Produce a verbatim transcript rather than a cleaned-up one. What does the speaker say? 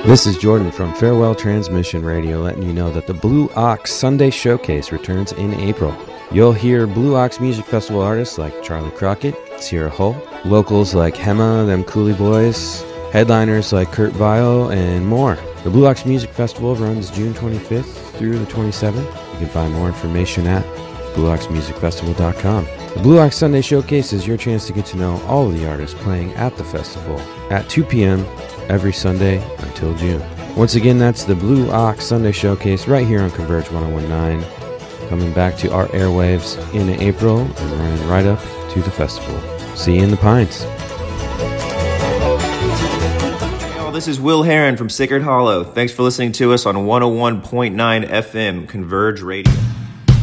This is Jordan from Farewell Transmission Radio letting you know that the Blue Ox Sunday Showcase returns in April. You'll hear Blue Ox Music Festival artists like Charlie Crockett, Sierra Hull, locals like Hema, Them Cooley Boys, headliners like Kurt Vile, and more. The Blue Ox Music Festival runs June twenty-fifth through the twenty-seventh. You can find more information at blue ox music festival dot com. The Blue Ox Sunday Showcase is your chance to get to know all of the artists playing at the festival at two p.m. every Sunday until June. Once again, that's the Blue Ox Sunday Showcase right here on Converge one oh one point nine, coming back to our airwaves in April and running right up to the festival. See you in the Pines. Hey y'all, this is Will Heron from Sacred Hollow. Thanks for listening to us on one oh one point nine F M Converge Radio.